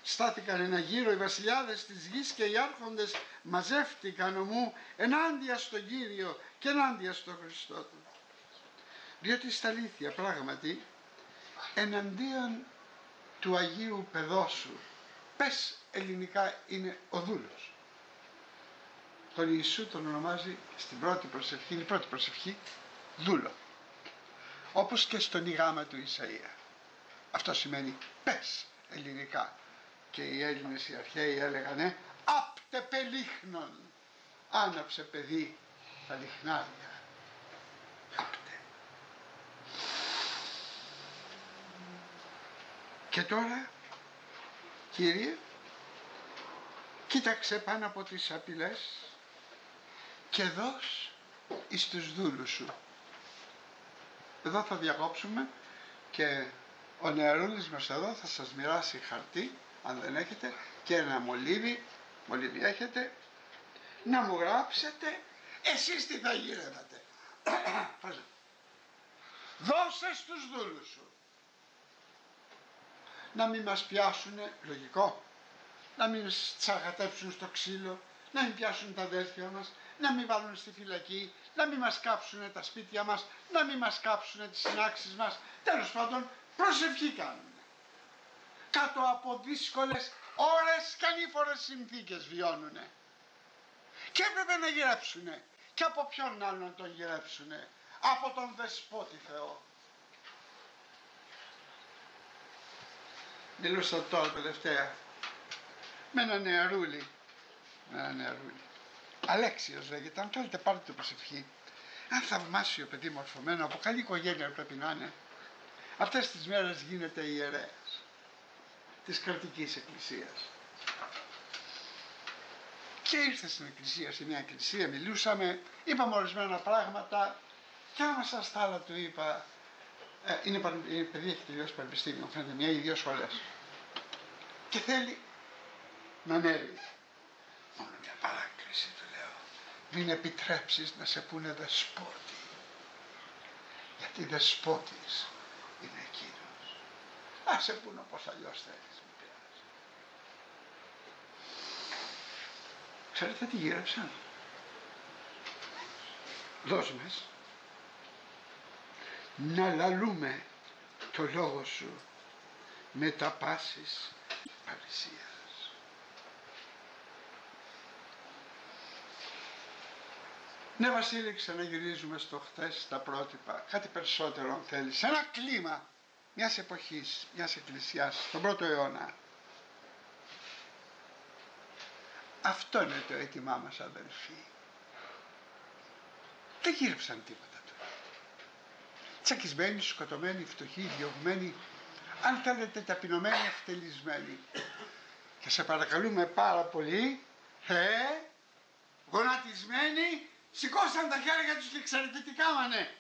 στάθηκαν ένα γύρο οι βασιλιάδες της γης και οι άρχοντες μαζεύτηκαν ομού ενάντια στον Κύριο και ενάντια στον Χριστό του. Διότι στα αλήθεια πράγματι εναντίον του Αγίου Παιδόσου, πες ελληνικά, είναι ο δούλος. Τον Ιησού τον ονομάζει στην πρώτη προσευχή, είναι η πρώτη προσευχή, δούλο. Όπως και στον Ιγάμα του Ισαΐα. Αυτό σημαίνει πες ελληνικά. Και οι Έλληνες οι αρχαίοι έλεγανε άπτε πελίχνον, άναψε παιδί τα λιχνάδια. Άπτε. Και τώρα, Κύριε, κοίταξε πάνω από τις απειλές και δώσ' εις τους δούλους σου. Εδώ θα διακόψουμε και ο νεαρούλης μας εδώ θα σας μοιράσει χαρτί, αν δεν έχετε, και ένα μολύβι έχετε, να μου γράψετε εσείς τι θα γύρευατε. Δώσε στους δούλους σου. Να μην μας πιάσουνε, λογικό, να μην τσαγατέψουν στο ξύλο, να μην πιάσουν τα αδέρφια μας, να μην βάλουν στη φυλακή, να μην μας κάψουνε τα σπίτια μας, να μην μας κάψουνε τις συνάξεις μας. Τέλος πάντων, προσευχή κάνουν. Κάτω από δύσκολες ώρες και ανήφορες συνθήκες βιώνουνε. Και έπρεπε να γυρέψουνε. Και από ποιον άλλον να τον γυρέψουνε? Από τον Δεσπότη Θεό. Μιλούσα τώρα τελευταία με ένα νεαρούλι. Αλέξιος λέγεται, αν θέλετε πάρτε το προσευχή. Ένα θαυμάσιο παιδί μορφωμένο, από καλή οικογένεια πρέπει να είναι. Αυτές τις μέρες γίνεται ιερέας της κρατικής εκκλησίας. Και ήρθε στην εκκλησία, σε μια εκκλησία, μιλούσαμε, είπαμε ορισμένα πράγματα και άμα σας τα άλλα του είπα, είναι παιδί, έχει τελειώσει πανεπιστήμιο, φαίνεται μια ή δύο σχολές και θέλει να ανέβει. Μόνο μια παράκληση του λέω, μην επιτρέψεις να σε πούνε δεσπότη, γιατί δεσπότης είναι εκείνος. Ας σε πούνε όπως αλλιώς θέλεις, μην πειράζει. Ξέρετε τι γύρεψαν? Δώσ' μας να λαλούμε το λόγο σου με τα πάσης παρησίας. Ναι Βασίλη, ξαναγυρίζουμε στο χθες, στα πρότυπα, κάτι περισσότερο αν θέλεις, ένα κλίμα μιας εποχής, μιας εκκλησιάς, τον 1ο αιώνα. Αυτό είναι το αίτημά μας, αδελφοί. Δεν γύρεψαν τίποτα τώρα. Τσακισμένοι, σκοτωμένοι, φτωχοί, διωγμένοι, αν θέλετε ταπεινωμένοι, ευτελισμένοι. Και σε παρακαλούμε πάρα πολύ, γονατισμένοι, σηκώσαν τα χέρια τους και ξέρετε τι κάμανε?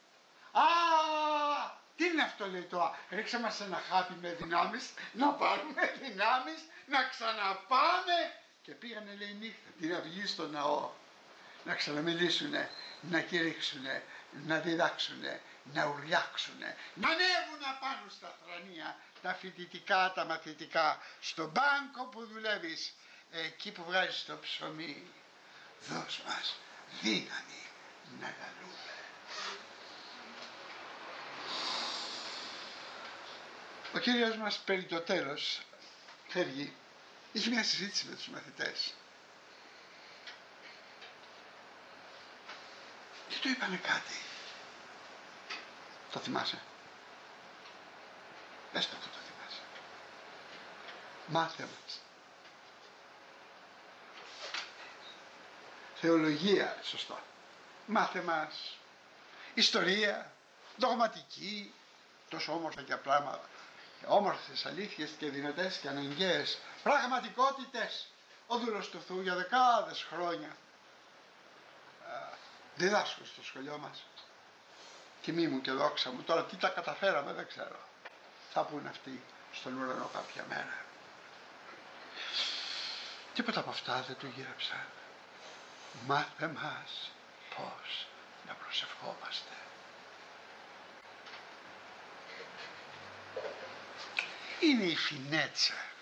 Τι είναι αυτό, λέει το ρίξε μας ένα χάπι με δυνάμεις, να πάρουμε δυνάμεις, να ξαναπάμε. Και πήγανε, λέει, νύχτα την αυγή στο ναό, να ξαναμιλήσουνε, να κηρύξουνε, να διδάξουνε, να ουρλιάξουνε, να ανέβουν απάνω στα θρανία, τα φοιτητικά, τα μαθητικά, στον μπάνκο που δουλεύεις, εκεί που βγάζεις το ψωμί. Δώσ' μας δύναμη να λαλούμε. Ο Κύριος μας περί το τέλος φεύγει, είχε μια συζήτηση με τους μαθητές και του είπανε κάτι. Το θυμάσαι? Πες το, το θυμάσαι. Μάθε μας θεολογία, σωστά. Μάθε μας ιστορία, δογματική, τόσο όμορφα και πράγματα, όμορφες αλήθειες και δυνατές και αναγκαίες πραγματικότητες. Ο δούλος του Θεού για δεκάδες χρόνια διδάσκω στο σχολείο μας. Τιμή μου και δόξα μου. Τώρα τι τα καταφέραμε δεν ξέρω. Θα πούν αυτοί στον ουρανό κάποια μέρα. Τίποτα από αυτά δεν του γύρεψαν. Μάθε μας πώς να προσευχόμαστε. Είναι η φινέτσα